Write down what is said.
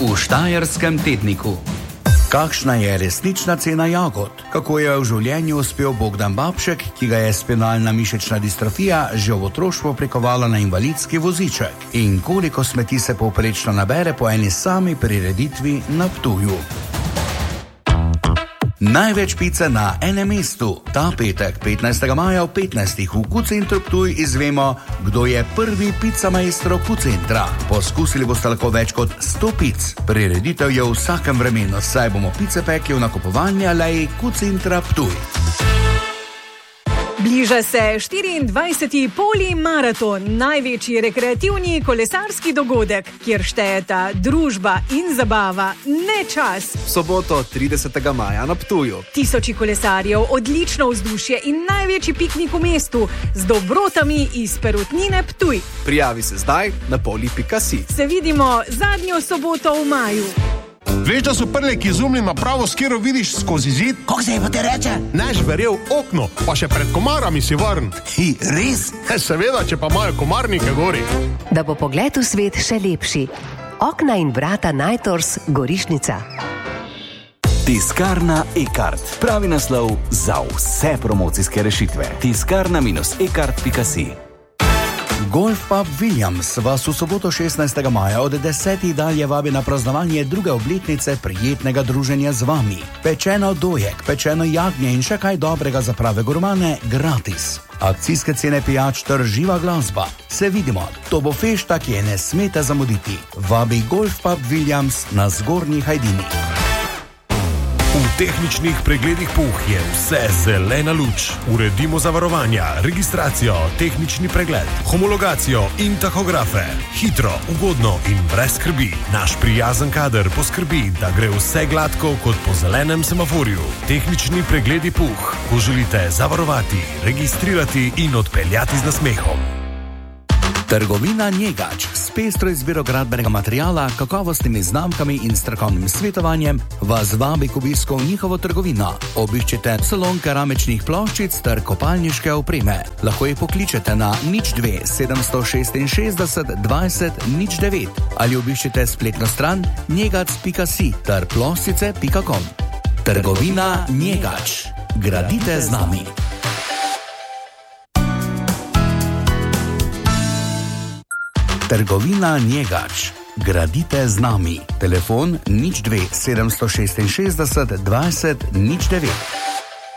v Štajerskem tedniku. Kakšna je resnična cena jagod? Kako je v življenju uspel Bogdan Babšek, ki ga je spinalna mišična distrofija že v otroštvu prikovala na invalidski voziček? In koliko smeti se povprečno nabere po eni sami prireditvi na Ptuju? Največ pice na enem mestu. Ta petek, 15. maja v 15. v Q-centru Ptuj izvemo, kdo je prvi pica maestro Q-centra. Poskusili boste lahko več kot 100 pic. Prireditev je v vsakem vremenu, saj bomo pice pekli v nakupovalni aleji Q-centra Ptuj. Bliža se 24. polimaraton, največji rekreativni kolesarski dogodek, kjer štejeta družba in zabava, ne čas. V soboto 30. maja na Ptuju. Tisoči kolesarjev, odlično vzdušje in največji piknik v mestu z dobrotami iz Perutnine Ptuj. Prijavi se zdaj na poli.si. Se vidimo zadnjo soboto v maju. Veš, da so prleki izumili napravo, s katero vidiš skozi zid? Kako se je pa te reče? Neš verjel okno, pa še pred komarami si varn. Res? Seveda, če pa imajo komarnike gori. Da bo pogled v svet še lepši. Okna in vrata Najtors Gorišnica. Tiskarna e-kart. Pravi naslov za vse promocijske rešitve. tiskarna-ekart.si. Golf Pub Williams vas v soboto 16. maja od 10. dalje vabi na praznovanje druge obletnice prijetnega druženja z vami. Pečeno dojek, pečeno jagnje in še kaj dobrega za prave gurmane gratis. Akcijske cene pijač ter živa glasba. Se vidimo, to bo fešta, ki je ne smete zamuditi. Vabi Golf Pub Williams na Zgornji Hajdini. V tehničnih pregledih PUH je vse zelena luč. Uredimo zavarovanja, registracijo, tehnični pregled, homologacijo in tahografe. Hitro, ugodno in brez skrbi. Naš prijazen kader poskrbi, da gre vse gladko kot po zelenem semaforju. Tehnični pregledi PUH. Ko želite zavarovati, registrirati in odpeljati z nasmehom. Trgovina Njegač s pestro izbiro gradbenega materiala, kakovostnimi znamkami in strokovnim svetovanjem vas vabi k obisku v njihovo trgovino. Obiščite salon keramičnih ploščic ter kopalniške opreme. Lahko jih pokličete na 02 766 20 09 ali obiščite spletno stran njegac.si ter ploščice.com. Trgovina Njegač. Gradite z nami. Trgovina Njegač. Gradite z nami. Telefon 02 766 20 09.